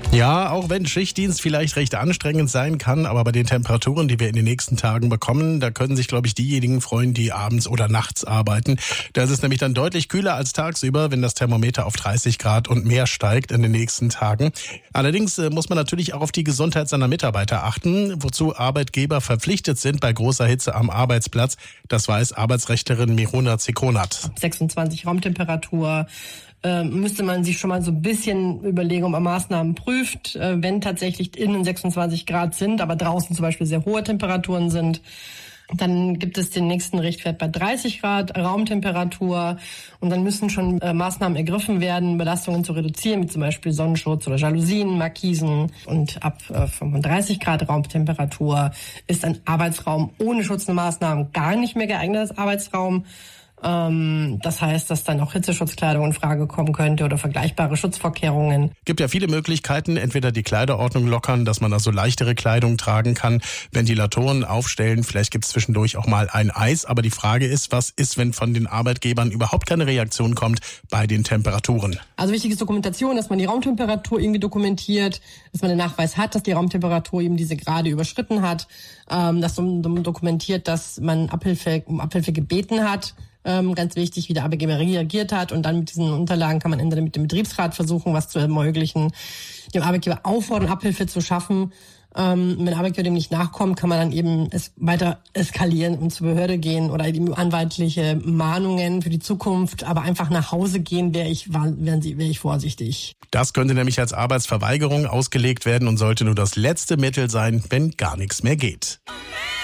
Ja, auch wenn Schichtdienst vielleicht recht anstrengend sein kann, aber bei den Temperaturen, die wir in den nächsten Tagen bekommen, da können sich, glaube ich, diejenigen freuen, die abends oder nachts arbeiten. Da ist es nämlich dann deutlich kühler als tagsüber, wenn das Thermometer auf 30 Grad und mehr steigt in den nächsten Tagen. Allerdings muss man natürlich auch auf die Gesundheit seiner Mitarbeiter achten, wozu Arbeitgeber verpflichtet sind bei großer Hitze am Arbeitsplatz. Das weiß Arbeitsrechtlerin Mirona Zikonat. 26 Raumtemperatur. Müsste man sich schon mal so ein bisschen überlegen, ob man Maßnahmen prüft, wenn tatsächlich innen 26 Grad sind, aber draußen zum Beispiel sehr hohe Temperaturen sind. Dann gibt es den nächsten Richtwert bei 30 Grad Raumtemperatur und dann müssen schon Maßnahmen ergriffen werden, Belastungen zu reduzieren, wie zum Beispiel Sonnenschutz oder Jalousien, Markisen. Und ab 35 Grad Raumtemperatur ist ein Arbeitsraum ohne schützende Maßnahmen gar nicht mehr geeignet als Arbeitsraum. Das heißt, dass dann auch Hitzeschutzkleidung in Frage kommen könnte oder vergleichbare Schutzvorkehrungen. Gibt ja viele Möglichkeiten, entweder die Kleiderordnung lockern, dass man also leichtere Kleidung tragen kann, Ventilatoren aufstellen, vielleicht gibt es zwischendurch auch mal ein Eis. Aber die Frage ist, was ist, wenn von den Arbeitgebern überhaupt keine Reaktion kommt bei den Temperaturen? Also wichtig ist Dokumentation, dass man die Raumtemperatur irgendwie dokumentiert, dass man den Nachweis hat, dass die Raumtemperatur eben diese Grade überschritten hat, dass man dokumentiert, dass man um Abhilfe gebeten hat. Ganz wichtig, wie der Arbeitgeber reagiert hat, und dann mit diesen Unterlagen kann man entweder mit dem Betriebsrat versuchen, was zu ermöglichen, dem Arbeitgeber auffordern, Abhilfe zu schaffen. Wenn der Arbeitgeber dem nicht nachkommt, kann man dann eben es weiter eskalieren und zur Behörde gehen oder eben anwaltliche Mahnungen für die Zukunft, aber einfach nach Hause gehen, wäre ich vorsichtig. Das könnte nämlich als Arbeitsverweigerung ausgelegt werden und sollte nur das letzte Mittel sein, wenn gar nichts mehr geht.